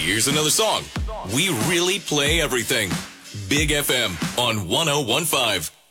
here's another song. We really play everything. Big FM on 101.5.